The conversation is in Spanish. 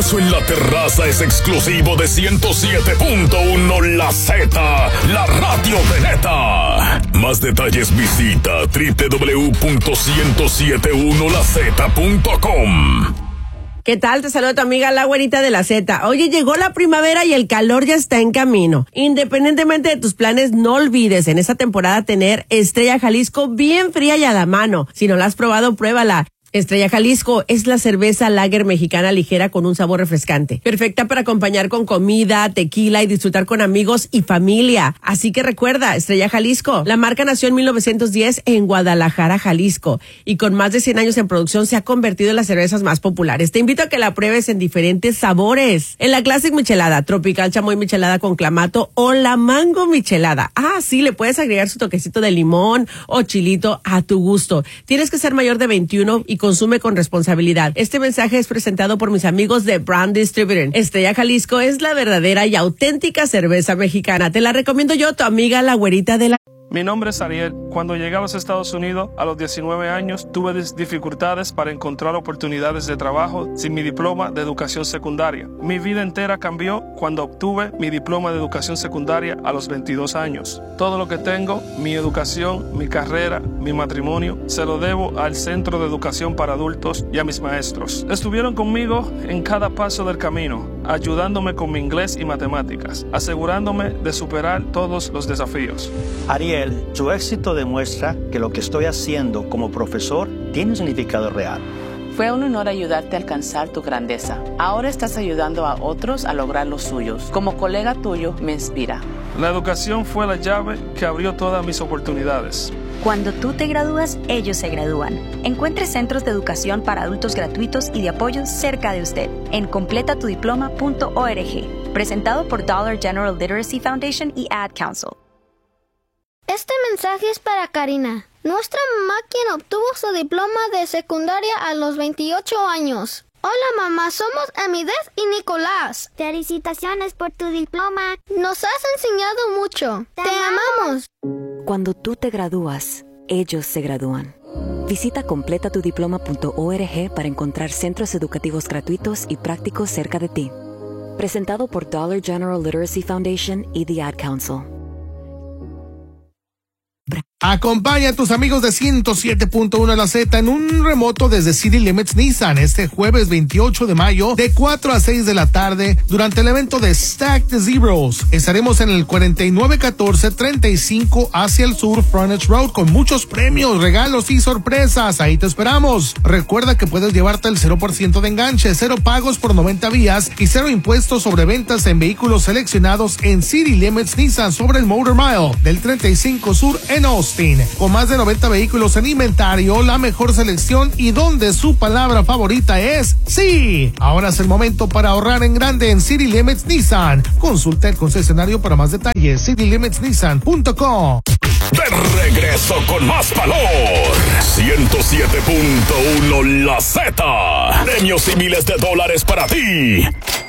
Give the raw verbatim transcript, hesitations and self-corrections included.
paso en la terraza es exclusivo de ciento siete punto uno La Z, la radio de neta. Más detalles visita doble u doble u doble u punto ciento setenta y uno la z punto com. ¿Qué tal? Te saluda tu amiga la güerita de la Z. Oye, llegó la primavera y el calor ya está en camino. Independientemente de tus planes, no olvides en esta temporada tener Estrella Jalisco bien fría y a la mano. Si no la has probado, pruébala. Estrella Jalisco es la cerveza lager mexicana ligera con un sabor refrescante. Perfecta para acompañar con comida, tequila y disfrutar con amigos y familia. Así que recuerda, Estrella Jalisco. La marca nació en mil novecientos diez en Guadalajara, Jalisco. Y con más de cien años en producción se ha convertido en las cervezas más populares. Te invito a que la pruebes en diferentes sabores. En la Classic Michelada, Tropical Chamoy Michelada con clamato o la Mango Michelada. Ah, sí, le puedes agregar su toquecito de limón o chilito a tu gusto. Tienes que ser mayor de veintiuno y consume con responsabilidad. Este mensaje es presentado por mis amigos de Brand Distributor. Estrella Jalisco es la verdadera y auténtica cerveza mexicana. Te la recomiendo yo, tu amiga la güerita de la... Mi nombre es Ariel. Cuando llegué a los Estados Unidos a los diecinueve años, tuve dificultades para encontrar oportunidades de trabajo sin mi diploma de educación secundaria. Mi vida entera cambió cuando obtuve mi diploma de educación secundaria a los veintidós años. Todo lo que tengo, mi educación, mi carrera, mi matrimonio, se lo debo al Centro de Educación para Adultos y a mis maestros. Estuvieron conmigo en cada paso del camino, ayudándome con mi inglés y matemáticas, asegurándome de superar todos los desafíos. Ariel, su éxito demuestra que lo que estoy haciendo como profesor tiene un significado real. Fue un honor ayudarte a alcanzar tu grandeza. Ahora estás ayudando a otros a lograr los suyos. Como colega tuyo, me inspira. La educación fue la llave que abrió todas mis oportunidades. Cuando tú te gradúas, ellos se gradúan. Encuentre centros de educación para adultos gratuitos y de apoyo cerca de usted en completa tu diploma punto org. Presentado por Dollar General Literacy Foundation y Ad Council. Este mensaje es para Karina, nuestra mamá, quien obtuvo su diploma de secundaria a los veintiocho años. Hola mamá, somos Amidez y Nicolás. Felicitaciones por tu diploma. Nos has enseñado mucho. Te, Te amamos. Cuando tú te gradúas, ellos se gradúan. Visita completa tu diploma punto org para encontrar centros educativos gratuitos y prácticos cerca de ti. Presentado por Dollar General Literacy Foundation y The Ad Council. Acompaña a tus amigos de ciento siete punto uno La Z en un remoto desde City Limits Nissan este jueves veintiocho de mayo de cuatro a seis de la tarde durante el evento de Stack the Zeros. Estaremos en el cuarenta y nueve catorce treinta y cinco hacia el sur Frontage Road con muchos premios, regalos y sorpresas. Ahí te esperamos. Recuerda que puedes llevarte el cero por ciento de enganche, cero pagos por noventa días y cero impuestos sobre ventas en vehículos seleccionados en City Limits Nissan sobre el Motor Mile del treinta y cinco Sur en Austin. Con más de noventa vehículos en inventario, la mejor selección y donde su palabra favorita es sí. Ahora es el momento para ahorrar en grande en City Limits Nissan. Consulta el concesionario para más detalles. city limits nissan punto com. De regreso con más valor. ciento siete punto uno La Z. Premios y miles de dólares para ti.